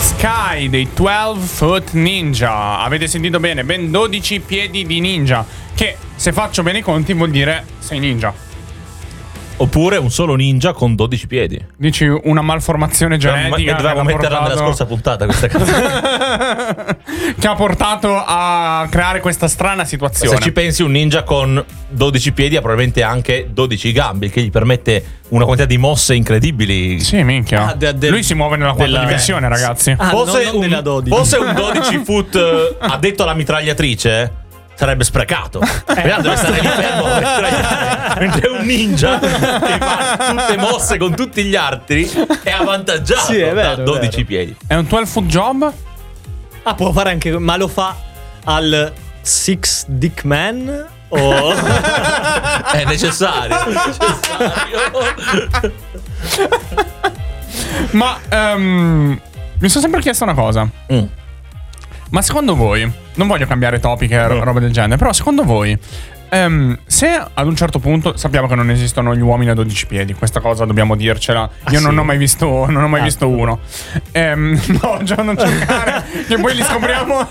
Sky dei 12 Foot Ninja. Avete sentito bene, ben 12 piedi di ninja. Che se faccio bene i conti vuol dire sei ninja. Oppure un solo ninja con 12 piedi. Dici una malformazione genetica. Dovevamo metterla nella scorsa puntata questa cosa. Che ha portato a creare questa strana situazione. Se ci pensi, un ninja con 12 piedi ha probabilmente anche 12 gambe, che gli permette una quantità di mosse incredibili. Sì, minchia. Lui si muove nella quarta dimensione, ragazzi. Fosse un 12 foot addetto alla mitragliatrice, sarebbe sprecato. Deve stare lì fermo mentre un ninja che fa tutte mosse con tutti gli altri è avvantaggiato, sì, è vero, da 12 piedi. È un 12 foot job? Ah, può fare anche, ma lo fa al Six Dick Man? O è necessario. Ma mi sono sempre chiesto una cosa. Ma secondo voi, non voglio cambiare topic e roba del genere, però secondo voi, se ad un certo punto sappiamo che non esistono gli uomini a 12 piedi, questa cosa dobbiamo dircela. Io non ho mai visto uno. No, già non cercare, che poi li scopriamo.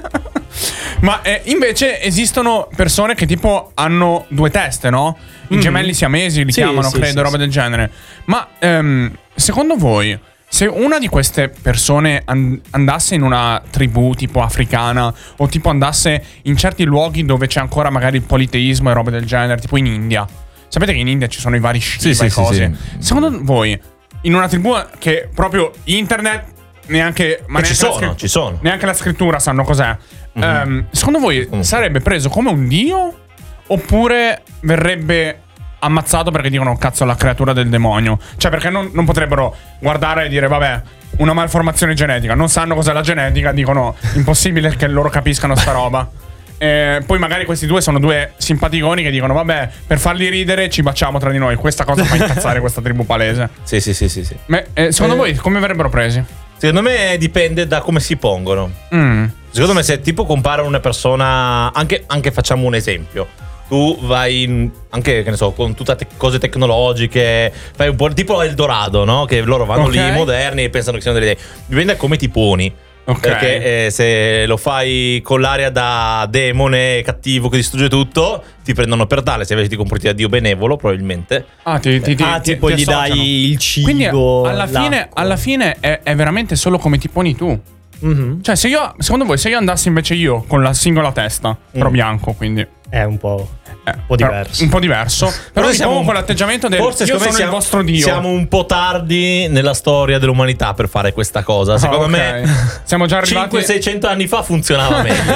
Ma invece esistono persone che tipo hanno due teste, no? I gemelli siamesi li chiamano, credo, roba del genere. Ma secondo voi, se una di queste persone andasse in una tribù tipo africana o tipo andasse in certi luoghi dove c'è ancora magari il politeismo e robe del genere, tipo in India. Sapete che in India ci sono i vari Shiva e cose. Secondo voi, in una tribù che proprio internet neanche... Ma neanche ci sono. Neanche la scrittura sanno cos'è. Secondo voi sarebbe preso come un dio oppure verrebbe ammazzato perché dicono cazzo la creatura del demonio? Cioè perché non potrebbero guardare e dire vabbè, una malformazione genetica, non sanno cos'è la genetica, dicono impossibile che loro capiscano sta roba. Poi magari questi due sono due simpaticoni che dicono vabbè, per farli ridere ci baciamo tra di noi. Questa cosa fa incazzare questa tribù palese. Sì. Secondo voi come verrebbero presi? Secondo me dipende da come si pongono. Secondo me se tipo compare una persona, anche facciamo un esempio, tu vai anche, che ne so, con tutte cose tecnologiche, fai un po' tipo Eldorado, no? Che loro vanno lì moderni e pensano che siano delle idee. Dipende da come ti poni. Perché se lo fai con l'aria da demone cattivo che distrugge tutto, ti prendono per tale. Se invece ti comporti da dio benevolo, probabilmente tipo gli dai il cibo. Quindi alla fine è veramente solo come ti poni tu. Cioè secondo voi, se io andassi invece io con la singola testa, però bianco, quindi è un po' diverso. Un po' diverso. Però siamo con l'atteggiamento del forse io sono il vostro dio. Siamo un po' tardi nella storia dell'umanità per fare questa cosa. Secondo me siamo già arrivati 500-600 anni fa funzionava meglio.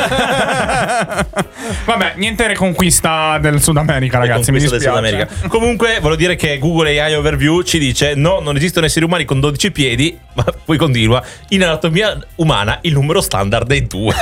Vabbè, niente reconquista del Sud America, ragazzi, mi dispiace. Del Sud America. Comunque voglio dire che Google AI Overview ci dice no, non esistono esseri umani con 12 piedi. Ma poi continua: in anatomia umana il numero standard è 2.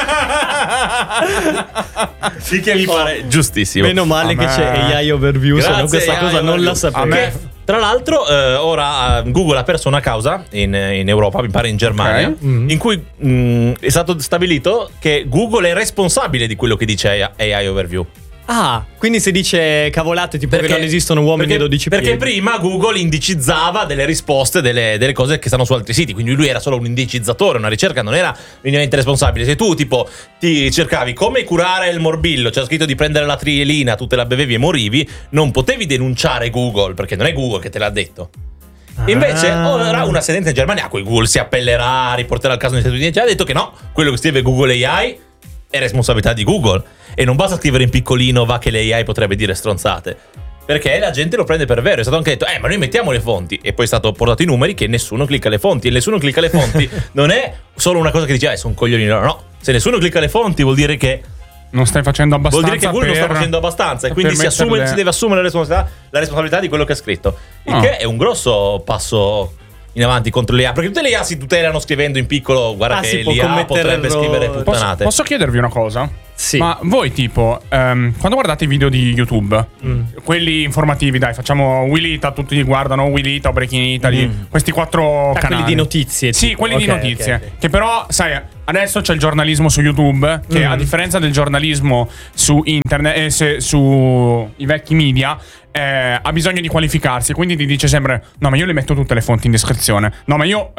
Sì, che mi pare giustissimo. Meno male che c'è AI Overview. Se no questa cosa non la sapevo. Tra l'altro ora Google ha perso una causa in Europa, mi pare in Germania, in cui è stato stabilito che Google è responsabile di quello che dice AI Overview. Ah, quindi se dice cavolate tipo che non esistono uomini a 12 piedi. Perché prima Google indicizzava delle risposte, delle cose che stanno su altri siti. Quindi lui era solo un indicizzatore, una ricerca, non era minimamente responsabile. Se tu tipo ti cercavi come curare il morbillo, c'era scritto di prendere la trielina, tu te la bevevi e morivi, non potevi denunciare Google, perché non è Google che te l'ha detto. Invece ora una sentenza in Germania a cui Google si appellerà, riporterà il caso negli Stati Uniti, ha detto che no, quello che scrive Google AI è responsabilità di Google. E non basta scrivere in piccolino va che l'AI potrebbe dire stronzate, perché la gente lo prende per vero. È stato anche detto ma noi mettiamo le fonti, e poi è stato portato i numeri che nessuno clicca le fonti. E nessuno clicca le fonti non è solo una cosa che dice sono coglioni. No, se nessuno clicca le fonti vuol dire che non stai facendo abbastanza. Vuol dire che Google non sta facendo abbastanza, e quindi si deve assumere la responsabilità di quello che ha scritto, il che è un grosso passo in avanti contro l'IA, perché tutte le IA si tutelano scrivendo in piccolo guarda che l'IA potrebbe scrivere puttanate. Posso chiedervi una cosa? Sì. Ma voi tipo quando guardate i video di YouTube, quelli informativi, dai, facciamo Willita, tutti guardano Willita o Breaking Italy, questi 4 canali. Quelli di notizie. Sì, quelli di notizie. Okay. Che però, sai, adesso c'è il giornalismo su YouTube, che a differenza del giornalismo su internet e su i vecchi media, ha bisogno di qualificarsi. Quindi ti dice sempre no, ma io le metto tutte le fonti in descrizione. No, ma io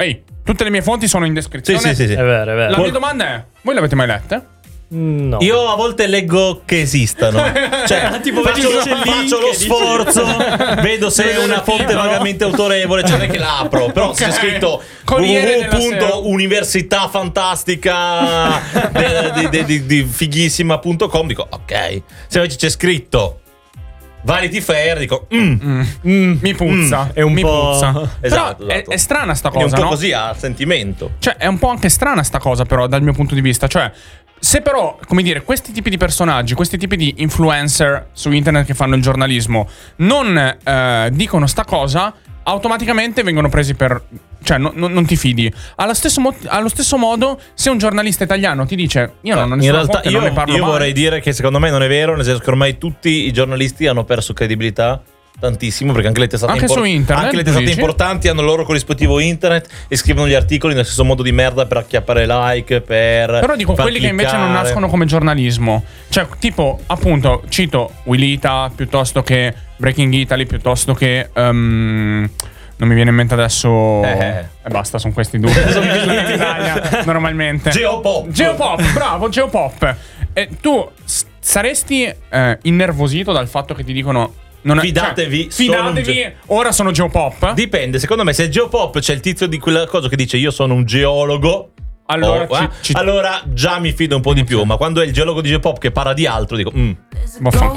Tutte le mie fonti sono in descrizione. Sì. È vero, è vero. La mia domanda è: voi l'avete mai lette? No. Io a volte leggo che esistano. Cioè, Tipo, faccio vedi, c'è il link lo e dici- sforzo, vedo se è una fonte vagamente autorevole, cioè non è che la apro, però se c'è scritto Corriere della Sera. www.università fantastica di fighissima.com, dico ok. Se invece c'è scritto Vanity Fair, dico Mi puzza. È un mi po'- puzza. Esatto, Però esatto. È strana sta quindi cosa, un po' no? così a sentimento. Cioè, è un po' anche strana sta cosa, però, dal mio punto di vista. Cioè, se però, come dire, questi tipi di personaggi, questi tipi di influencer su internet che fanno il giornalismo non dicono sta cosa, automaticamente vengono presi per... Cioè, non ti fidi. Allo stesso modo, se un giornalista italiano ti dice io non ho In nessuna realtà fonte, non ne parlo io mai. vorrei dire che secondo me non è vero, nel senso che ormai tutti i giornalisti hanno perso credibilità tantissimo, perché anche le testate, Anche su internet, anche le testate dici? importanti hanno il loro corrispettivo internet e scrivono gli articoli nel stesso modo di merda per acchiappare like, per Però dico, far quelli che invece non cliccare. nascono come giornalismo. Cioè, tipo, appunto, cito Willita, piuttosto che Breaking Italy, piuttosto che... non mi viene in mente adesso... E basta, sono questi due. in Italia, normalmente. Geopop, bravo, Geopop. Tu saresti innervosito dal fatto che ti dicono... Fidatevi, fidatevi, ora sono Geopop? Dipende, secondo me se Geopop c'è il tizio di quella cosa che dice io sono un geologo, Allora, allora già mi fido un po' di più, ma quando è il geologo di Geopop che parla di altro dico Vaffanculo.